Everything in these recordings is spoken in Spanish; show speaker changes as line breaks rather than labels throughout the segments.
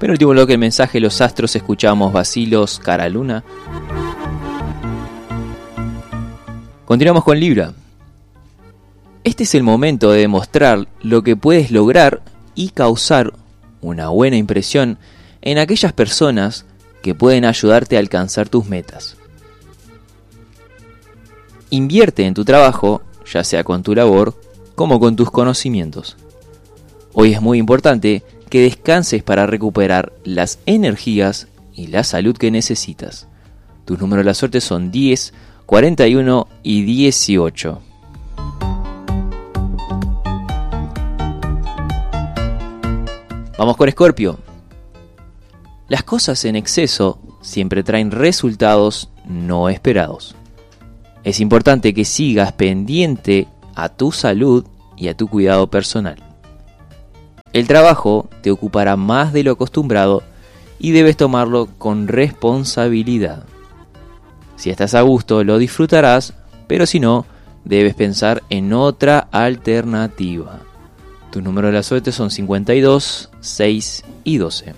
Penúltimo bloque, el mensaje de los astros, escuchamos Bacilos, Cara Luna. Continuamos con Libra. Este es el momento de demostrar lo que puedes lograr y causar una buena impresión en aquellas personas que pueden ayudarte a alcanzar tus metas. Invierte en tu trabajo, ya sea con tu labor como con tus conocimientos. Hoy es muy importante que descanses para recuperar las energías y la salud que necesitas. Tus números de la suerte son 10, 41 y 18. Vamos con Escorpio. Las cosas en exceso siempre traen resultados no esperados. Es importante que sigas pendiente a tu salud y a tu cuidado personal. El trabajo te ocupará más de lo acostumbrado y debes tomarlo con responsabilidad. Si estás a gusto, lo disfrutarás, pero si no, debes pensar en otra alternativa. Tus números de la suerte son 52, 6 y 12.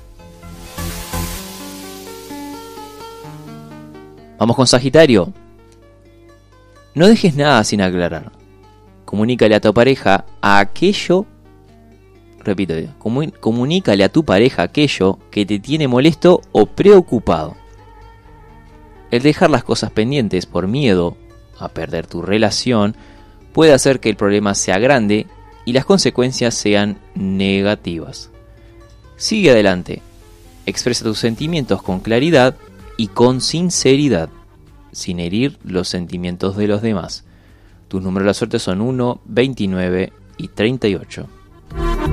Vamos con Sagitario. No dejes nada sin aclarar. Comunícale a tu pareja aquello. Repito, comunícale a tu pareja aquello que te tiene molesto o preocupado. El dejar las cosas pendientes por miedo a perder tu relación puede hacer que el problema sea grande y las consecuencias sean negativas. Sigue adelante. Expresa tus sentimientos con claridad y con sinceridad, sin herir los sentimientos de los demás. Tus números de la suerte son 1, 29 y 38.